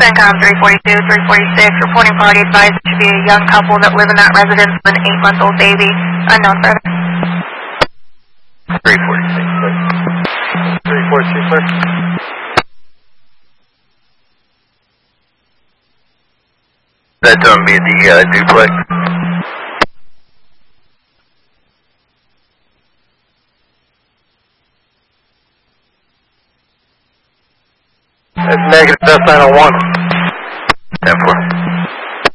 CENTCOM 342, 346, reporting party advised it should be a young couple that live in that residence with an 8-month-old baby. Unknown further. 346, clear. 342, clear. That's on me at the duplex. That's negative, that's 901. 10-4.